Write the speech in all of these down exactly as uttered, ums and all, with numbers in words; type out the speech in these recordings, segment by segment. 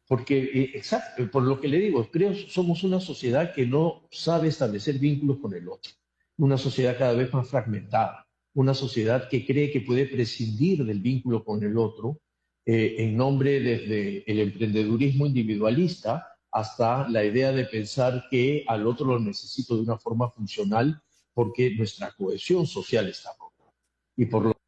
Porque, eh, exacto, por lo que le digo, creo que somos una sociedad que no sabe establecer vínculos con el otro, una sociedad cada vez más fragmentada, una sociedad que cree que puede prescindir del vínculo con el otro eh, en nombre desde el emprendedurismo individualista hasta la idea de pensar que al otro lo necesito de una forma funcional porque nuestra cohesión social está rota. Y por lo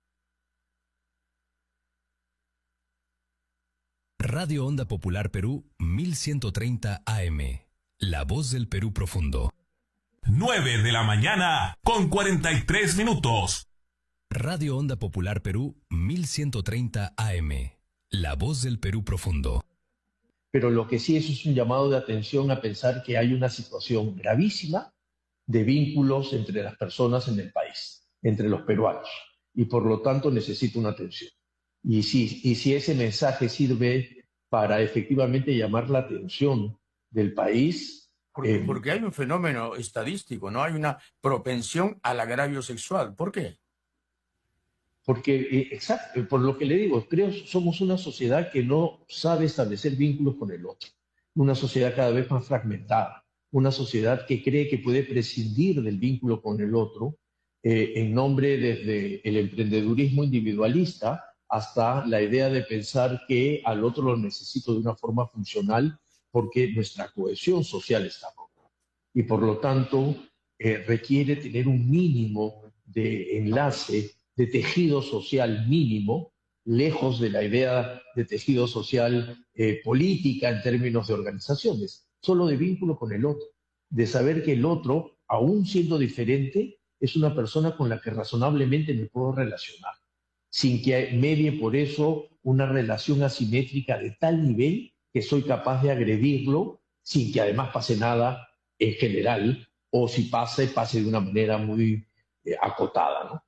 Radio Onda Popular Perú mil ciento treinta A M. La voz del Perú profundo. nueve de la mañana con cuarenta y tres minutos. Radio Onda Popular Perú mil ciento treinta A M. La voz del Perú profundo. Pero lo que sí es es un llamado de atención a pensar que hay una situación gravísima de vínculos entre las personas en el país, entre los peruanos, y por lo tanto necesita una atención. Y si, y si ese mensaje sirve para efectivamente llamar la atención del país. Porque, Eh, porque hay un fenómeno estadístico, ¿no? Hay una propensión al agravio sexual. ¿Por qué? Porque, eh, exacto, por lo que le digo, creo que somos una sociedad que no sabe establecer vínculos con el otro, una sociedad cada vez más fragmentada, una sociedad que cree que puede prescindir del vínculo con el otro eh, en nombre desde el emprendedurismo individualista hasta la idea de pensar que al otro lo necesito de una forma funcional porque nuestra cohesión social está rota. Y por lo tanto eh, requiere tener un mínimo de enlace, de tejido social mínimo, lejos de la idea de tejido social eh, política en términos de organizaciones, solo de vínculo con el otro, de saber que el otro, aún siendo diferente, es una persona con la que razonablemente me puedo relacionar, sin que medie por eso una relación asimétrica de tal nivel que soy capaz de agredirlo sin que además pase nada en general, o si pase, pase de una manera muy eh, acotada, ¿no?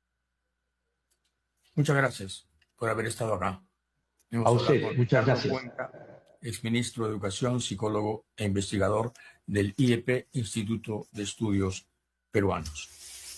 Muchas gracias por haber estado acá. Hemos A hablado usted, con muchas Ricardo gracias. Cuenca, exministro de Educación, psicólogo e investigador del I E P, Instituto de Estudios Peruanos.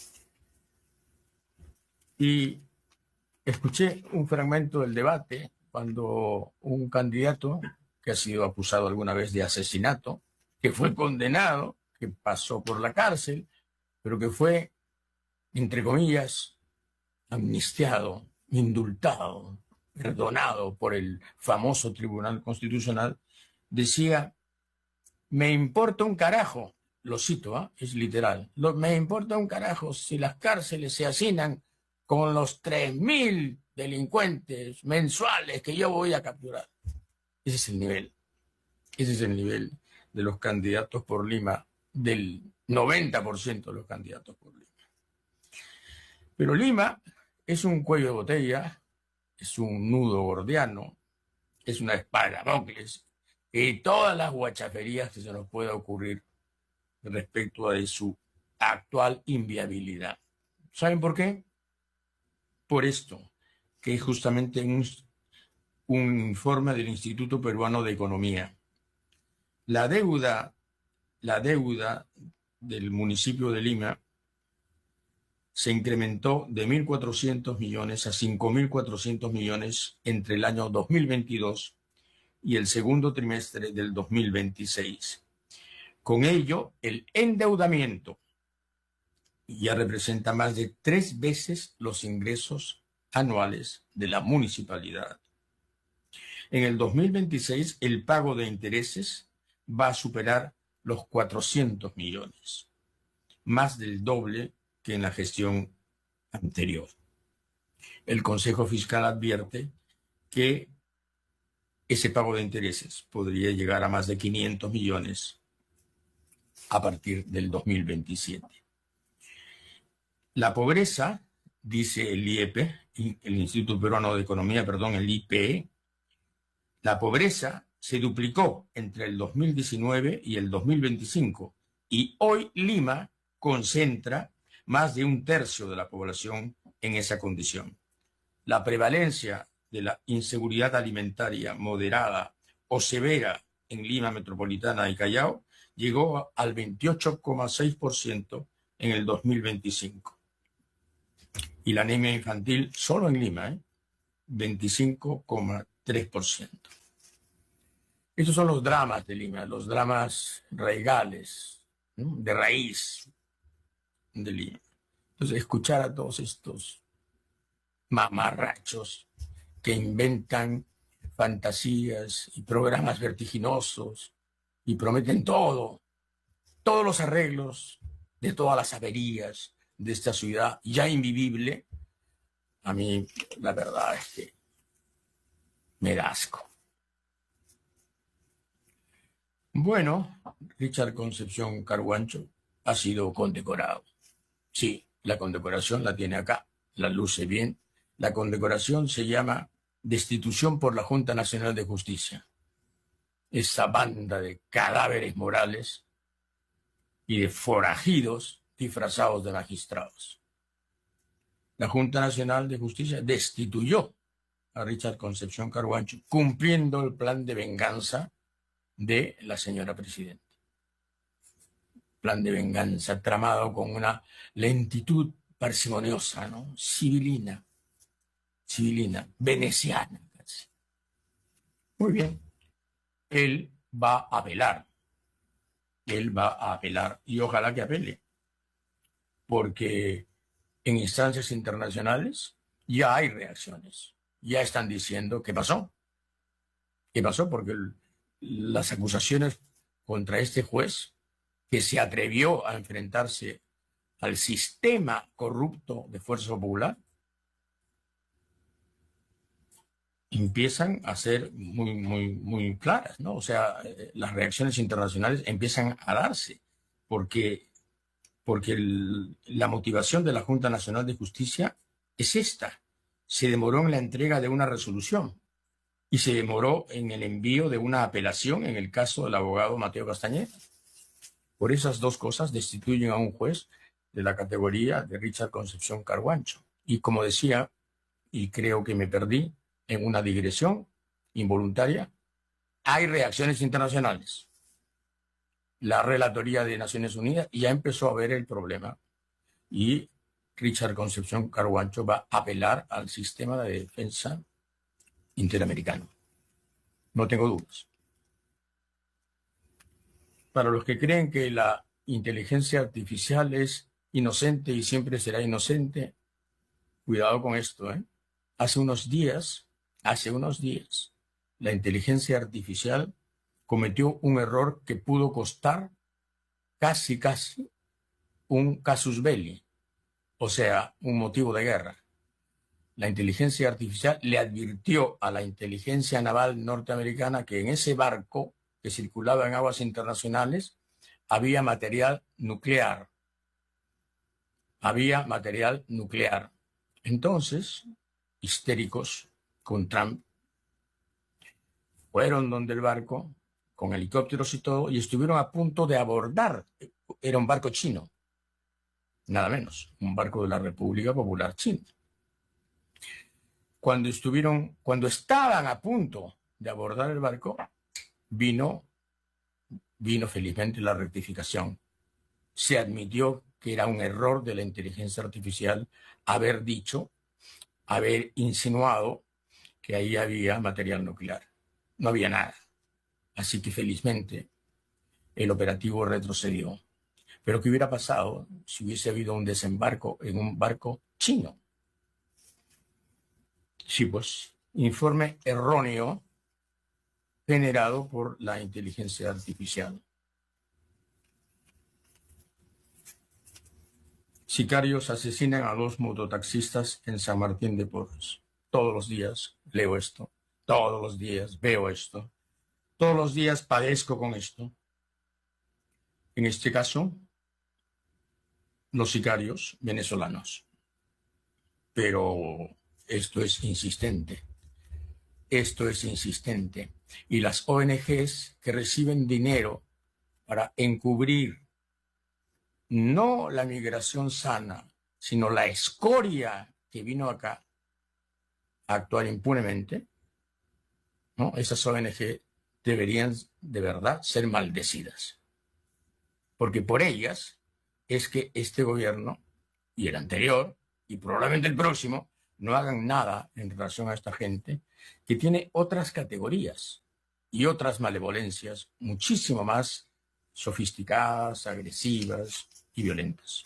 Y escuché un fragmento del debate cuando un candidato que ha sido acusado alguna vez de asesinato, que fue condenado, que pasó por la cárcel, pero que fue, entre comillas, amnistiado, indultado, perdonado por el famoso Tribunal Constitucional, decía, me importa un carajo, lo cito, ¿eh? Es literal, lo, me importa un carajo si las cárceles se hacinan con los tres mil delincuentes mensuales que yo voy a capturar. Ese es el nivel, ese es el nivel de los candidatos por Lima, del noventa por ciento de los candidatos por Lima. Pero Lima es un cuello de botella, es un nudo gordiano, es una espada de Damocles, y todas las guachaferías que se nos pueda ocurrir respecto a su actual inviabilidad. ¿Saben por qué? Por esto, que es justamente un, un informe del Instituto Peruano de Economía. La deuda, la deuda del municipio de Lima se incrementó de mil cuatrocientos millones a cinco mil cuatrocientos millones entre el año dos mil veintidós y el segundo trimestre del dos mil veintiséis. Con ello, el endeudamiento ya representa más de tres veces los ingresos anuales de la municipalidad. En el dos mil veintiséis, el pago de intereses va a superar los cuatrocientos millones, más del doble que en la gestión anterior. El Consejo Fiscal advierte que ese pago de intereses podría llegar a más de quinientos millones a partir del dos mil veintisiete. La pobreza, dice el I E P, el Instituto Peruano de Economía, perdón, el I P E, la pobreza se duplicó entre el dos mil diecinueve y el dos mil veinticinco y hoy Lima concentra más de un tercio de la población en esa condición. La prevalencia de la inseguridad alimentaria moderada o severa en Lima Metropolitana y Callao llegó al veintiocho coma seis por ciento en el dos mil veinticinco. Y la anemia infantil solo en Lima, ¿eh? veinticinco coma tres por ciento. Estos son los dramas de Lima, los dramas raigales, ¿no? De raíz de Lima. Entonces, escuchar a todos estos mamarrachos que inventan fantasías y programas vertiginosos y prometen todo, todos los arreglos de todas las averías de esta ciudad ya invivible, a mí la verdad es que me da asco. Bueno, Richard Concepción Carhuancho ha sido condecorado. Sí, la condecoración la tiene acá, la luce bien. La condecoración se llama Destitución por la Junta Nacional de Justicia. Esa banda de cadáveres morales y de forajidos disfrazados de magistrados. La Junta Nacional de Justicia destituyó a Richard Concepción Carhuancho, cumpliendo el plan de venganza de la señora presidenta. Plan de venganza tramado con una lentitud parsimoniosa, ¿no? Civilina, civilina, veneciana casi. Muy bien. Él va a apelar. Él va a apelar y ojalá que apele. Porque en instancias internacionales ya hay reacciones. Ya están diciendo qué pasó. ¿Qué pasó? Porque el, las acusaciones contra este juez que se atrevió a enfrentarse al sistema corrupto de Fuerza Popular empiezan a ser muy, muy, muy claras, ¿no? O sea, las reacciones internacionales empiezan a darse porque, porque el, la motivación de la Junta Nacional de Justicia es esta. Se demoró en la entrega de una resolución y se demoró en el envío de una apelación en el caso del abogado Mateo Castañeda. Por esas dos cosas destituyen a un juez de la categoría de Richard Concepción Carhuancho. Y como decía, y creo que me perdí en una digresión involuntaria, hay reacciones internacionales. La Relatoría de Naciones Unidas ya empezó a ver el problema y Richard Concepción Carhuancho va a apelar al sistema de defensa interamericano. No tengo dudas. Para los que creen que la inteligencia artificial es inocente y siempre será inocente, cuidado con esto, ¿eh? Hace unos días, hace unos días, la inteligencia artificial cometió un error que pudo costar casi, casi un casus belli, o sea, un motivo de guerra. La inteligencia artificial le advirtió a la inteligencia naval norteamericana que en ese barco que circulaba en aguas internacionales había material nuclear. Había material nuclear. Entonces, histéricos con Trump, fueron donde el barco, con helicópteros y todo, y estuvieron a punto de abordar. Era un barco chino, nada menos, un barco de la República Popular China. Cuando estuvieron, cuando estaban a punto de abordar el barco, vino, vino felizmente la rectificación. Se admitió que era un error de la inteligencia artificial haber dicho, haber insinuado que ahí había material nuclear. No había nada. Así que felizmente el operativo retrocedió. Pero ¿qué hubiera pasado si hubiese habido un desembarco en un barco chino? Sí, pues, informe erróneo generado por la inteligencia artificial. Sicarios asesinan a dos mototaxistas en San Martín de Porres. Todos los días leo esto, todos los días veo esto, todos los días padezco con esto. En este caso, los sicarios venezolanos. Pero esto es insistente. Esto es insistente. Y las O N Ges que reciben dinero para encubrir no la migración sana, sino la escoria que vino acá a actuar impunemente, ¿no? Esas O N Ge deberían de verdad ser maldecidas. Porque por ellas es que este gobierno y el anterior, y probablemente el próximo, no hagan nada en relación a esta gente que tiene otras categorías. y otras malevolencias muchísimo más sofisticadas, agresivas y violentas.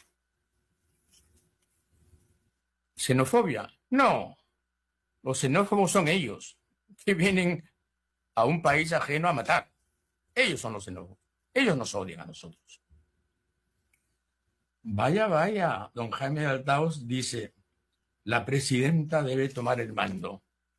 ¿Xenofobia? No. Los xenófobos son ellos, que vienen a un país ajeno a matar. Ellos son los xenófobos. Ellos nos odian a nosotros. Vaya, vaya, don Jaime de Altaos dice, la presidenta debe tomar el mando.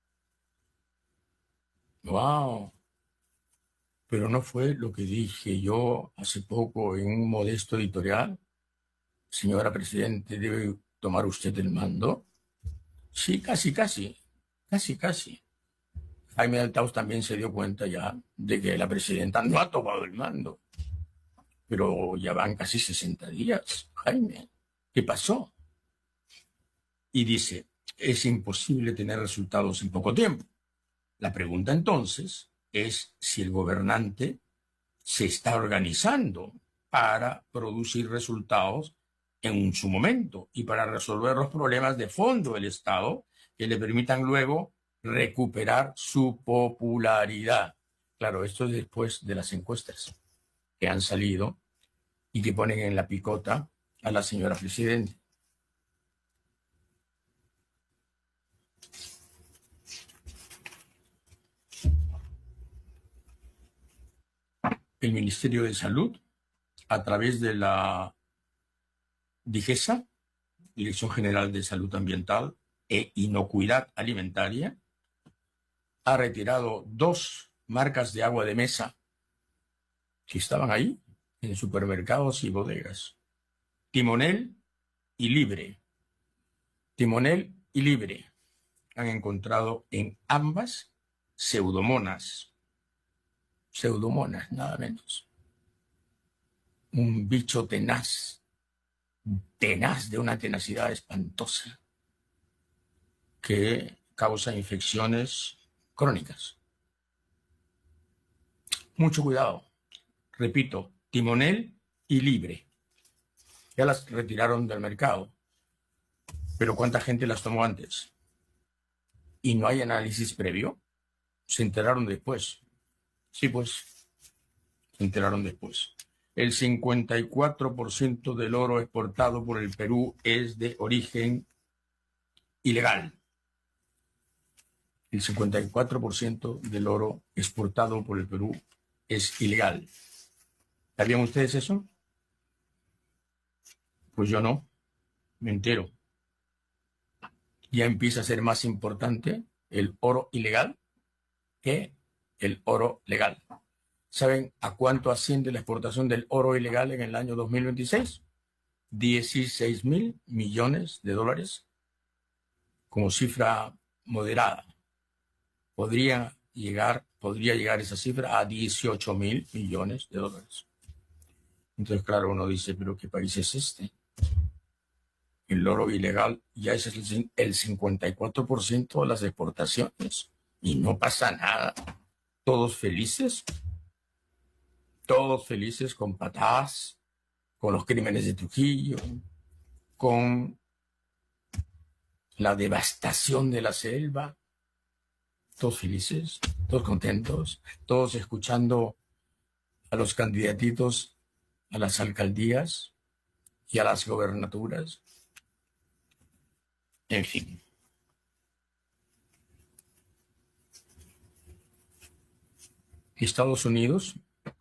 ¡Wow! Pero no fue lo que dije yo hace poco en un modesto editorial. Señora Presidente, ¿debe tomar usted el mando? Sí, casi, casi, casi, casi. Jaime de Altaos también se dio cuenta ya de que la presidenta no ha tomado el mando. Pero ya van casi sesenta días, Jaime. ¿Qué pasó? Y dice, es imposible tener resultados en poco tiempo. La pregunta entonces es si el gobernante se está organizando para producir resultados en su momento y para resolver los problemas de fondo del Estado que le permitan luego recuperar su popularidad. Claro, esto es después de las encuestas que han salido y que ponen en la picota a la señora Presidenta. El Ministerio de Salud, a través de la DIGESA, Dirección General de Salud Ambiental e Inocuidad Alimentaria, ha retirado dos marcas de agua de mesa que estaban ahí en supermercados y bodegas. Timonel y Libre. Timonel y Libre han encontrado en ambas pseudomonas. Pseudomonas, nada menos. Un bicho tenaz, tenaz de una tenacidad espantosa que causa infecciones crónicas. Mucho cuidado. Repito, Timonel y Libre. Ya las retiraron del mercado. Pero ¿cuánta gente las tomó antes? ¿Y no hay análisis previo? Se enteraron después. Sí, pues, se enteraron después. El cincuenta y cuatro por ciento del oro exportado por el Perú es de origen ilegal. El cincuenta y cuatro por ciento del oro exportado por el Perú es ilegal. ¿Sabían ustedes eso? Pues yo no, me entero. Ya empieza a ser más importante el oro ilegal que el oro legal. ¿Saben a cuánto asciende la exportación del oro ilegal en el año dos mil veintiséis? dieciséis mil millones de dólares como cifra moderada. Podría llegar, podría llegar esa cifra a dieciocho mil millones de dólares. Entonces, claro, uno dice, ¿pero qué país es este? El oro ilegal ya es el, el cincuenta y cuatro por ciento de las exportaciones y no pasa nada. Todos felices, todos felices con patadas, con los crímenes de Trujillo, con la devastación de la selva, todos felices, todos contentos, todos escuchando a los candidatitos a las alcaldías y a las gobernaturas. En fin. Estados Unidos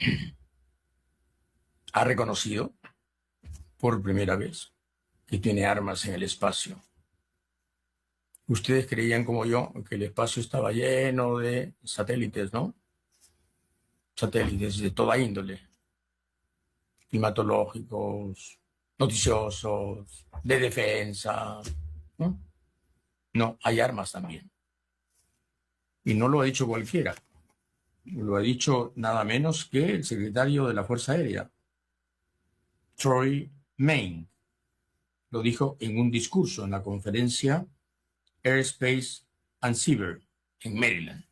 ha reconocido por primera vez que tiene armas en el espacio. Ustedes creían como yo que el espacio estaba lleno de satélites, ¿no? Satélites de toda índole. Climatológicos, noticiosos, de defensa, ¿no? No, hay armas también. Y no lo ha dicho cualquiera. Lo ha dicho nada menos que el secretario de la Fuerza Aérea, Troy Main. Lo dijo en un discurso en la conferencia Airspace and Cyber en Maryland.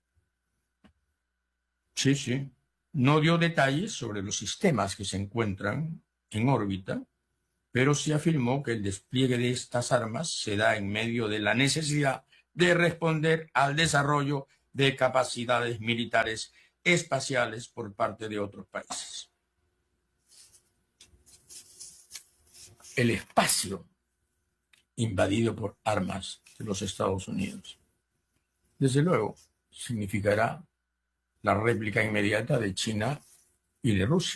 Sí, sí. No dio detalles sobre los sistemas que se encuentran en órbita, pero sí afirmó que el despliegue de estas armas se da en medio de la necesidad de responder al desarrollo de capacidades militares espaciales por parte de otros países. El espacio invadido por armas de los Estados Unidos, desde luego, significará la réplica inmediata de China y de Rusia.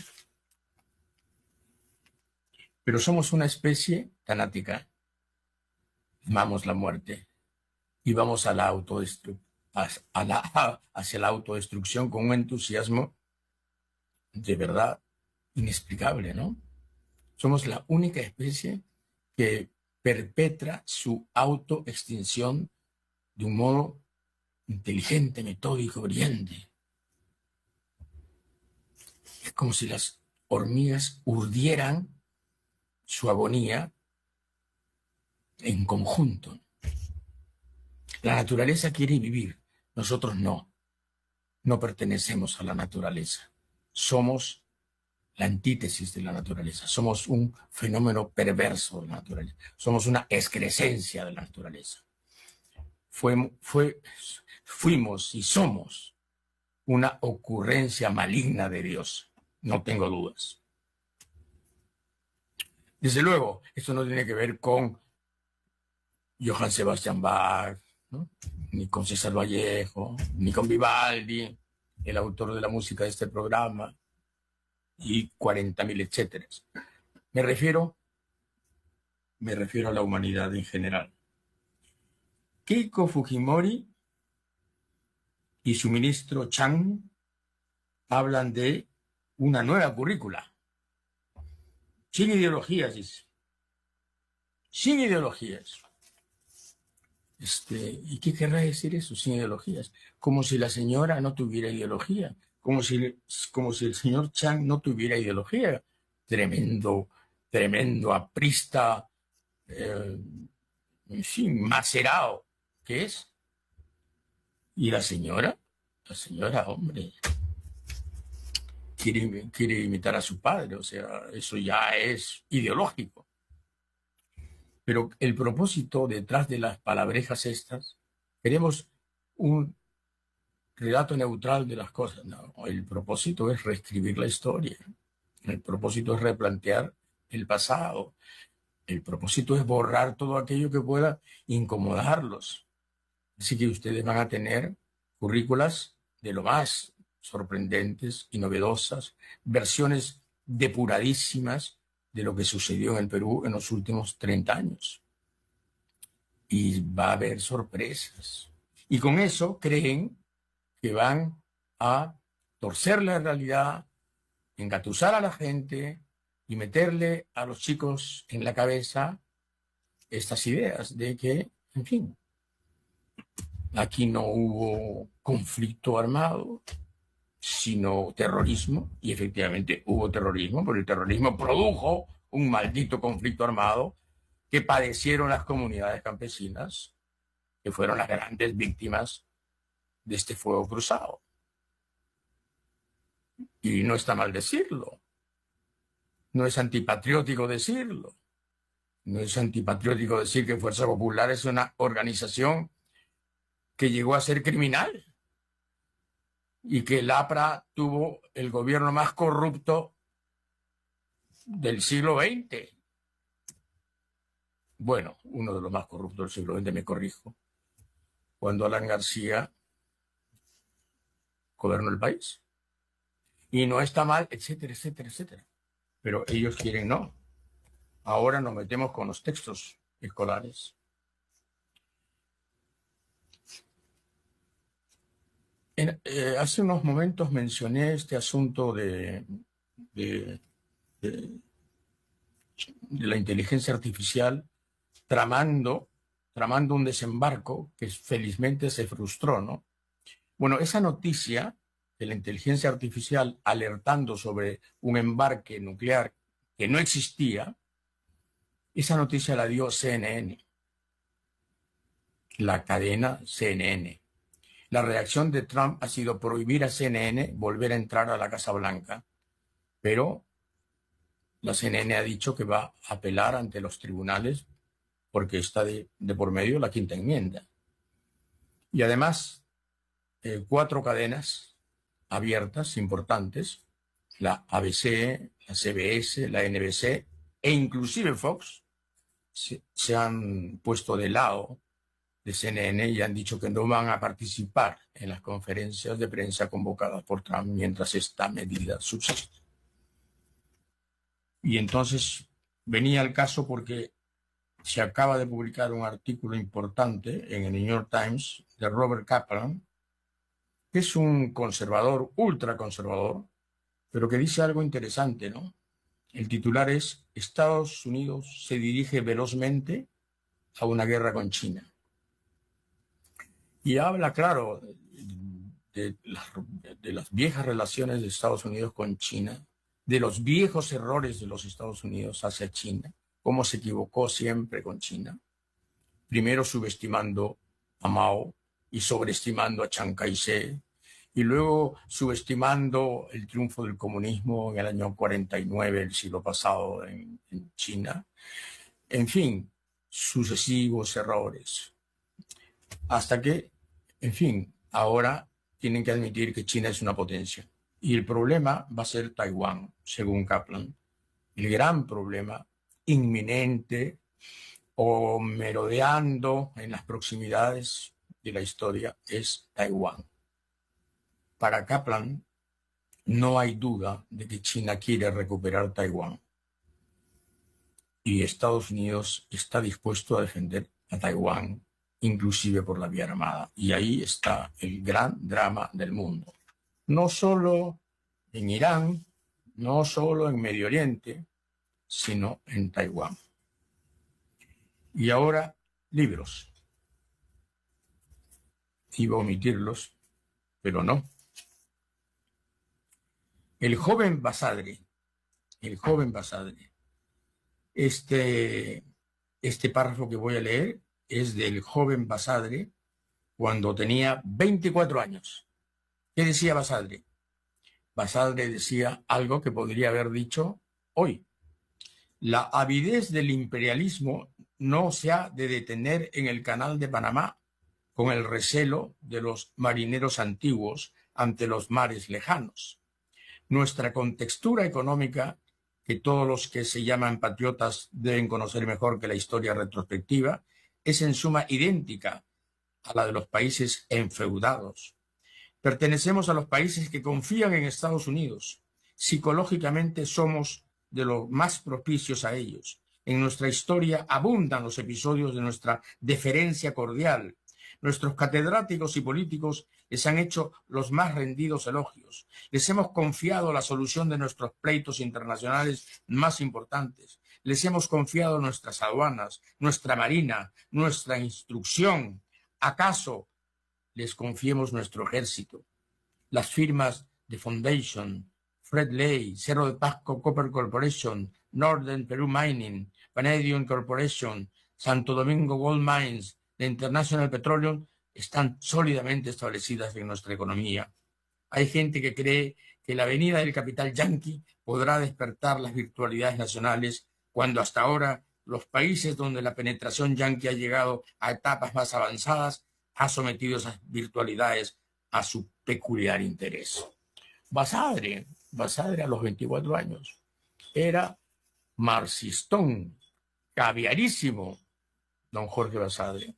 Pero somos una especie tanática. Amamos la muerte y vamos a la autodestru- a, a la, hacia la autodestrucción con un entusiasmo de verdad inexplicable, ¿no? Somos la única especie que perpetra su autoextinción de un modo inteligente, metódico, brillante. Es como si las hormigas urdieran su agonía en conjunto. La naturaleza quiere vivir, nosotros no. No pertenecemos a la naturaleza. Somos la antítesis de la naturaleza. Somos un fenómeno perverso de la naturaleza. Somos una excrescencia de la naturaleza. Fue, fue, fuimos y somos una ocurrencia maligna de Dios. No tengo dudas. Desde luego, esto no tiene que ver con Johann Sebastian Bach, ¿no? Ni con César Vallejo, ni con Vivaldi, el autor de la música de este programa, y cuarenta mil etcétera. Me refiero, me refiero a la humanidad en general. Keiko Fujimori y su ministro Chang hablan de una nueva currícula. Sin ideologías, dice. Sin ideologías. Este, ¿y qué querrá decir eso, sin ideologías? Como si la señora no tuviera ideología. Como si, como si el señor Chang no tuviera ideología. Tremendo, tremendo aprista, eh, en fin, macerado, ¿qué es? ¿Y la señora? La señora, hombre, quiere, quiere imitar a su padre, o sea, eso ya es ideológico. Pero el propósito detrás de las palabrejas estas, queremos un relato neutral de las cosas. No, el propósito es reescribir la historia. El propósito es replantear el pasado. El propósito es borrar todo aquello que pueda incomodarlos. Así que ustedes van a tener currículas de lo más sorprendentes y novedosas, versiones depuradísimas de lo que sucedió en el Perú en los últimos treinta años. Y va a haber sorpresas. Y con eso creen que van a torcer la realidad, engatusar a la gente y meterle a los chicos en la cabeza estas ideas de que, en fin, aquí no hubo conflicto armado, sino terrorismo, y efectivamente hubo terrorismo, porque el terrorismo produjo un maldito conflicto armado que padecieron las comunidades campesinas, que fueron las grandes víctimas de este fuego cruzado. Y no está mal decirlo, no es antipatriótico decirlo, no es antipatriótico decir que Fuerza Popular es una organización que llegó a ser criminal, y que el A P R A tuvo el gobierno más corrupto del siglo veinte. Bueno, uno de los más corruptos del siglo veinte, me corrijo, cuando Alan García gobernó el país. Y no está mal, etcétera, etcétera, etcétera. Pero ellos quieren no. Ahora nos metemos con los textos escolares. En, eh, hace unos momentos mencioné este asunto de, de, de, de la inteligencia artificial tramando, tramando un desembarco que felizmente se frustró, ¿no? Bueno, esa noticia de la inteligencia artificial alertando sobre un embarque nuclear que no existía, esa noticia la dio C N N, la cadena C N N. La reacción de Trump ha sido prohibir a C N N volver a entrar a la Casa Blanca, pero la C N N ha dicho que va a apelar ante los tribunales porque está de, de por medio la quinta enmienda. Y además, eh, cuatro cadenas abiertas importantes, la A B C, la C B S, la N B C e inclusive Fox, se, se han puesto de lado de C N N y han dicho que no van a participar en las conferencias de prensa convocadas por Trump mientras esta medida subsiste. Y entonces venía el caso porque se acaba de publicar un artículo importante en el New York Times de Robert Kaplan, que es un conservador, ultraconservador, pero que dice algo interesante, ¿no? El titular es: Estados Unidos se dirige velozmente a una guerra con China. Y habla, claro, de las, de las viejas relaciones de Estados Unidos con China, de los viejos errores de los Estados Unidos hacia China, cómo se equivocó siempre con China, primero subestimando a Mao y sobreestimando a Chiang Kai-shek, y luego subestimando el triunfo del comunismo en el año cuarenta y nueve del siglo pasado en, en China. En fin, sucesivos errores. Hasta que, en fin, ahora tienen que admitir que China es una potencia. Y el problema va a ser Taiwán, según Kaplan. El gran problema inminente o merodeando en las proximidades de la historia es Taiwán. Para Kaplan, no hay duda de que China quiere recuperar Taiwán. Y Estados Unidos está dispuesto a defender a Taiwán, inclusive por la vía armada. Y ahí está el gran drama del mundo. No solo en Irán, no solo en Medio Oriente, sino en Taiwán. Y ahora, libros. Iba a omitirlos, pero no. El joven Basadre, el joven Basadre. Este, este párrafo que voy a leer es del joven Basadre cuando tenía veinticuatro años. ¿Qué decía Basadre? Basadre decía algo que podría haber dicho hoy. La avidez del imperialismo no se ha de detener en el canal de Panamá con el recelo de los marineros antiguos ante los mares lejanos. Nuestra contextura económica, que todos los que se llaman patriotas deben conocer mejor que la historia retrospectiva, es en suma idéntica a la de los países enfeudados. Pertenecemos a los países que confían en Estados Unidos. Psicológicamente somos de los más propicios a ellos. En nuestra historia abundan los episodios de nuestra deferencia cordial. Nuestros catedráticos y políticos les han hecho los más rendidos elogios. Les hemos confiado la solución de nuestros pleitos internacionales más importantes. Les hemos confiado nuestras aduanas, nuestra marina, nuestra instrucción. ¿Acaso les confiemos nuestro ejército? Las firmas de Foundation, Fred Lay, Cerro de Pasco Copper Corporation, Northern Peru Mining, Vanadium Corporation, Santo Domingo Gold Mines, the International Petroleum, están sólidamente establecidas en nuestra economía. Hay gente que cree que la venida del capital yanqui podrá despertar las virtualidades nacionales cuando hasta ahora los países donde la penetración yanqui ha llegado a etapas más avanzadas ha sometido esas virtualidades a su peculiar interés. Basadre, Basadre a los veinticuatro años, era marxistón, caviarísimo, don Jorge Basadre.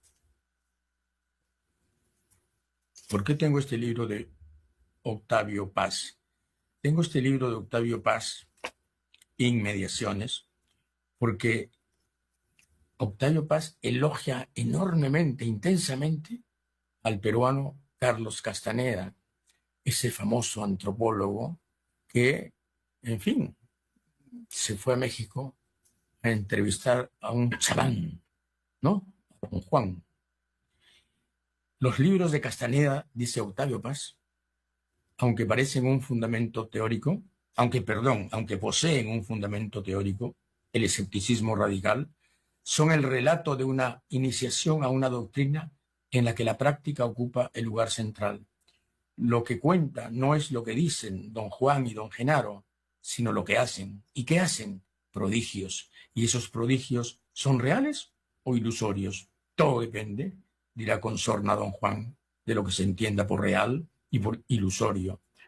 ¿Por qué tengo este libro de Octavio Paz? Tengo este libro de Octavio Paz, Inmediaciones, porque Octavio Paz elogia enormemente, intensamente, al peruano Carlos Castaneda, ese famoso antropólogo que, en fin, se fue a México a entrevistar a un chamán, ¿no? A don Juan. Los libros de Castaneda, dice Octavio Paz, aunque parecen un fundamento teórico, aunque, perdón, aunque poseen un fundamento teórico, el escepticismo radical, son el relato de una iniciación a una doctrina en la que la práctica ocupa el lugar central. Lo que cuenta no es lo que dicen don Juan y don Genaro, sino lo que hacen. ¿Y qué hacen? Prodigios. ¿Y esos prodigios son reales o ilusorios? Todo depende, dirá con sorna don Juan, de lo que se entienda por real y por ilusorio.